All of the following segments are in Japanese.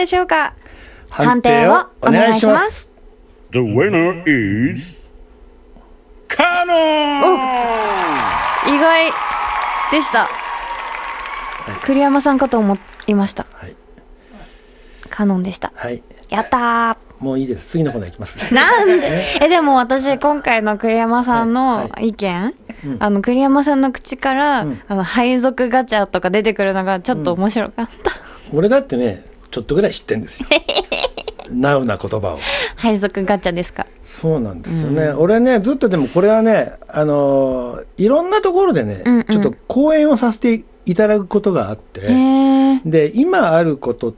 でしょうか。 判定をお願いします。 The winner is カノン。 意外でした、栗山さんかと思いました、カノンでした。やったー。 もういいです。次のコーナーいきます。 なんででも私今回の栗山さんの意見、栗山さんの口から、配属ガチャとか出てくるのがちょっと面白かった、 俺だってねちょっとぐらい知ってんですよナウな言葉を。 配属ガチャですか。 そうなんですよね、俺ねずっとでもこれはねいろんなところでね、ちょっと講演をさせていただくことがあって、で今あることって、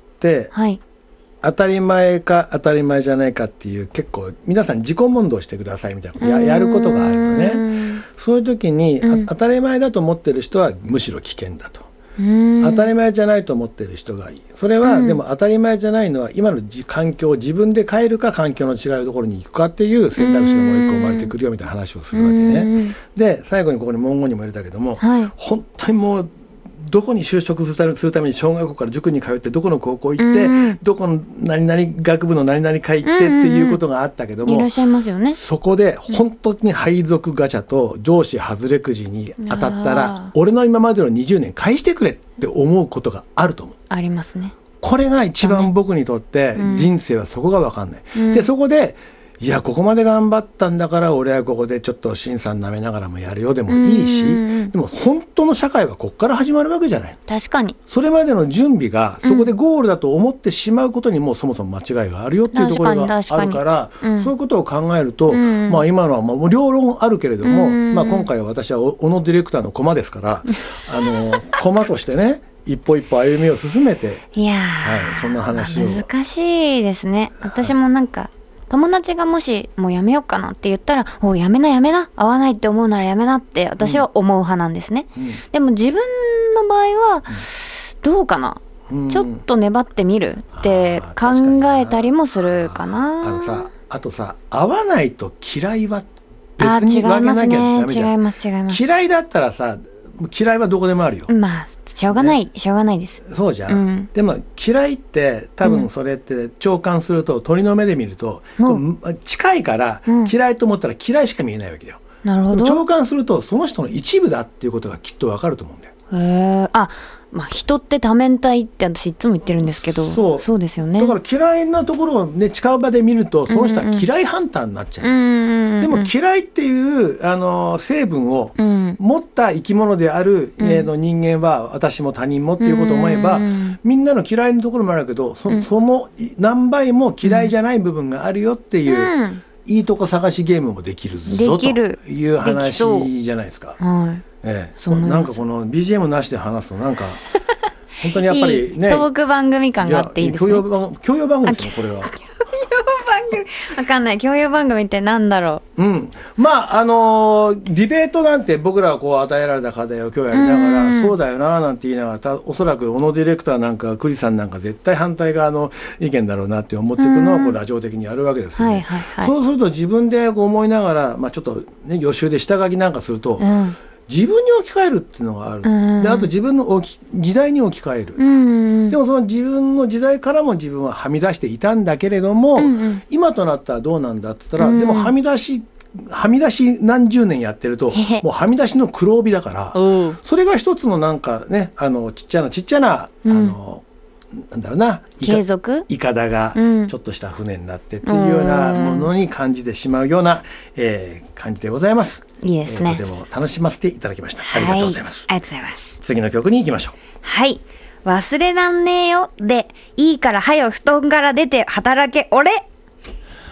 当たり前か当たり前じゃないかっていう結構皆さん自己問答してくださいみたいなこと やることがあるのね。そういう時に、当たり前だと思ってる人はむしろ危険だと、当たり前じゃないと思ってる人がいい。それは、でも当たり前じゃないのは今の環境を自分で変えるか環境の違うところに行くかっていう選択肢がもう一個生まれてくるよみたいな話をするわけね。で最後にここに文言にも入れたけども、本当にもうどこに就職するために小学校から塾に通ってどこの高校行って、どこの何々学部の何々会行ってっていうことがあったけども、 いらっしゃいますよね。 そこで本当に配属ガチャと上司外れくじに当たったら俺の今までの20年返してくれって思うことがあると思う。 ありますね。 これが一番僕にとって人生はそこが分かんない、でそこでいやここまで頑張ったんだから俺はここでちょっと辛さん舐めながらもやるよでもいいし、でも本当の社会はここから始まるわけじゃない。 確かにそれまでの準備がそこでゴールだと思ってしまうことにもうそもそも間違いがあるよっていうところがあるから、そういうことを考えると、まあ今のはもう両論あるけれども、まあ今回は私は小野ディレクターの駒ですから駒としてね一歩一歩歩みを進めて、 いや、 そんな話を。 難しいですね。私もなんか友達がもしもうやめようかなって言ったら、おやめなやめな、合わないって思うならやめなって私は思う派なんですね、でも自分の場合はどうかな、ちょっと粘ってみるって考えたりもするかな。 あとさ合わないと嫌いは別に分けなきゃダメじゃん。 違います。 嫌いだったらさ嫌いはどこでもあるよ。 まあしょうがない、しょうがないです。 そうじゃん、でも嫌いって多分それって聴感すると、鳥の目で見ると、近いから、嫌いと思ったら嫌いしか見えないわけよ。 なるほど。 聴感するとその人の一部だっていうことがきっとわかると思うんだよ。 まあ、人って多面体って私いつも言ってるんですけど、そうですよね。 だから嫌いなところをね近場で見るとその人は嫌いハンターになっちゃう、でも嫌いっていう成分を持った生き物である、人間は私も他人もっていうことを思えば、みんなの嫌いなところもあるけど、その何倍も嫌いじゃない部分があるよっていう、いいとこ探しゲームもできるぞという話じゃないですか。なんかこの BGM なしで話すとなんか本当にやっぱりね、 トーク番組感があっていいですね。 教養番組ですよこれは。 わかんない。教養番組ってなんだろう。 まあディベートなんて僕らはこう与えられた課題を今日やりながら、そうだよななんて言いながら、おそらく小野ディレクターなんか栗さんなんか絶対反対側の意見だろうなって思っていくのをこうラジオ的にやるわけですよね。そうすると自分でこう思いながら、ちょっとね予習で下書きなんかすると、自分に置き換えるっていうのがある、であと自分の時代に置き換える、でもその自分の時代からも自分ははみ出していたんだけれども、今となったらどうなんだって言ったら、でもはみ出し何十年やってるともうはみ出しの黒帯だから、それが一つのなんかねちっちゃななんだろうな、 継続いかだがちょっとした船になってっていうようなものに感じてしまうような、感じでございます。 いいですね。 とても楽しませていただきました。ありがとうございます。 ありがとうございます。 次の曲に行きましょう。 はい。忘れらんねえよで、いいからはよ布団から出て働け俺